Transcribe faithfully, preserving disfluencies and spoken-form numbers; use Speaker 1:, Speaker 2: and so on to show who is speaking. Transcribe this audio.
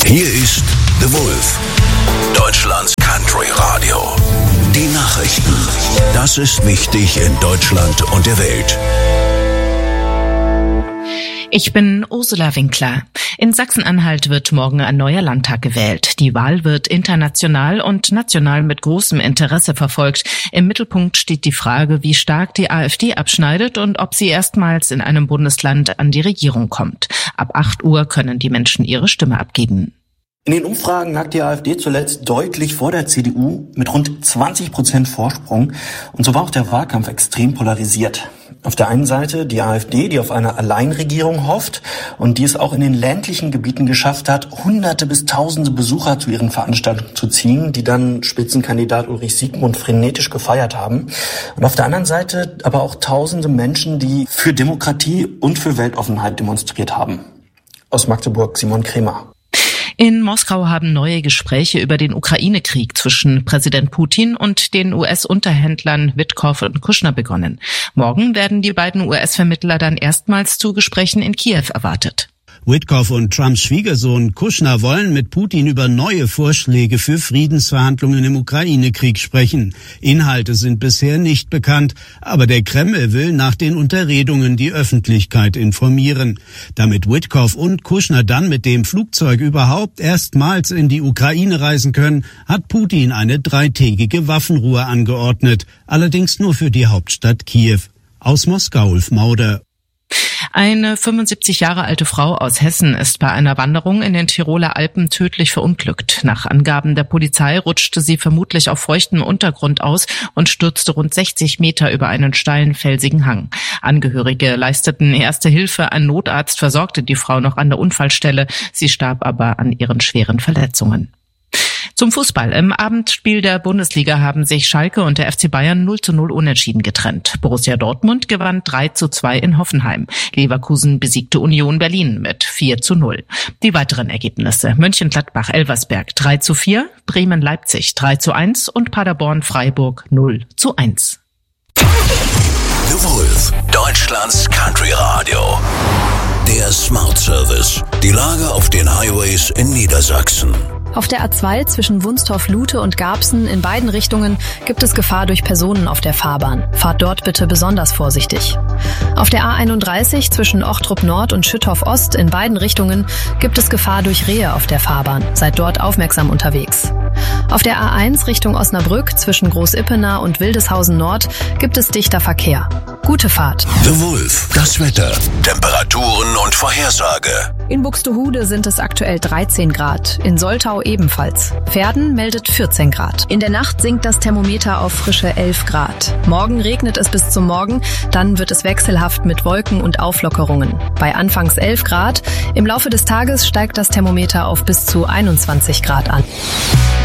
Speaker 1: Hier ist The Wolf, Deutschlands Country Radio. Die Nachrichten. Das ist wichtig in Deutschland und der Welt.
Speaker 2: Ich bin Ursula Winkler. In Sachsen-Anhalt wird morgen ein neuer Landtag gewählt. Die Wahl wird international und national mit großem Interesse verfolgt. Im Mittelpunkt steht die Frage, wie stark die AfD abschneidet und ob sie erstmals in einem Bundesland an die Regierung kommt. Ab acht Uhr können die Menschen ihre Stimme abgeben.
Speaker 3: In den Umfragen lag die AfD zuletzt deutlich vor der C D U mit rund zwanzig Prozent Vorsprung. Und so war auch der Wahlkampf extrem polarisiert. Auf der einen Seite die AfD, die auf eine Alleinregierung hofft und die es auch in den ländlichen Gebieten geschafft hat, hunderte bis tausende Besucher zu ihren Veranstaltungen zu ziehen, die dann Spitzenkandidat Ulrich Siegmund frenetisch gefeiert haben. Und auf der anderen Seite aber auch tausende Menschen, die für Demokratie und für Weltoffenheit demonstriert haben. Aus Magdeburg Simon Kremer.
Speaker 2: In Moskau haben neue Gespräche über den Ukraine-Krieg zwischen Präsident Putin und den U S-Unterhändlern Witkow und Kushner begonnen. Morgen werden die beiden U S-Vermittler dann erstmals zu Gesprächen in Kiew erwartet.
Speaker 4: Witkow und Trumps Schwiegersohn Kushner wollen mit Putin über neue Vorschläge für Friedensverhandlungen im Ukraine-Krieg sprechen. Inhalte sind bisher nicht bekannt, aber der Kreml will nach den Unterredungen die Öffentlichkeit informieren. Damit Witkow und Kushner dann mit dem Flugzeug überhaupt erstmals in die Ukraine reisen können, hat Putin eine dreitägige Waffenruhe angeordnet, allerdings nur für die Hauptstadt Kiew. Aus Moskau, Ulf Mauder.
Speaker 2: Eine fünfundsiebzig Jahre alte Frau aus Hessen ist bei einer Wanderung in den Tiroler Alpen tödlich verunglückt. Nach Angaben der Polizei rutschte sie vermutlich auf feuchtem Untergrund aus und stürzte rund sechzig Meter über einen steilen, felsigen Hang. Angehörige leisteten erste Hilfe, ein Notarzt versorgte die Frau noch an der Unfallstelle. Sie starb aber an ihren schweren Verletzungen. Zum Fußball. Im Abendspiel der Bundesliga haben sich Schalke und der F C Bayern null zu null unentschieden getrennt. Borussia Dortmund gewann drei zu zwei in Hoffenheim. Leverkusen besiegte Union Berlin mit vier zu null. Die weiteren Ergebnisse: Mönchengladbach-Elversberg drei zu vier, Bremen-Leipzig drei zu eins und Paderborn-Freiburg null zu eins.
Speaker 1: The Wolf, Deutschlands Country Radio. Der Smart Service. Die Lage auf den Highways in Niedersachsen.
Speaker 5: Auf der A zwei zwischen Wunstorf-Lute und Garbsen in beiden Richtungen gibt es Gefahr durch Personen auf der Fahrbahn. Fahrt dort bitte besonders vorsichtig. Auf der A einunddreißig zwischen Ochtrup Nord und Schüttorf Ost in beiden Richtungen gibt es Gefahr durch Rehe auf der Fahrbahn. Seid dort aufmerksam unterwegs. Auf der A eins Richtung Osnabrück zwischen Groß-Ippener und Wildeshausen Nord gibt es dichter Verkehr. Gute Fahrt.
Speaker 1: The Wolf, das Wetter, Temperaturen und Vorhersage.
Speaker 5: In Buxtehude sind es aktuell dreizehn Grad, in Soltau ebenfalls. Verden meldet vierzehn Grad. In der Nacht sinkt das Thermometer auf frische elf Grad. Morgen regnet es bis zum Morgen, dann wird es wechselhaft mit Wolken und Auflockerungen. Bei anfangs elf Grad, im Laufe des Tages steigt das Thermometer auf bis zu einundzwanzig Grad an.